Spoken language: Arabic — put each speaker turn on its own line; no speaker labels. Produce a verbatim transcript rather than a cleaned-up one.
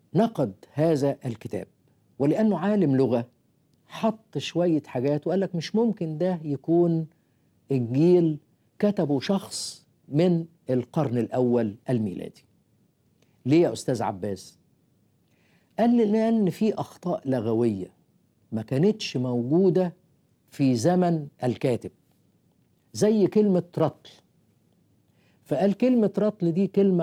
نقد هذا الكتاب، ولأنه عالم لغة حط شوية حاجات وقال لك مش ممكن ده يكون إنجيل كتبه شخص من القرن الأول الميلادي. ليه يا أستاذ عباس؟ قال لي لأن في أخطاء لغوية ما كانتش موجودة في زمن الكاتب، زي كلمة رطل. فقال كلمة رطل دي كلمة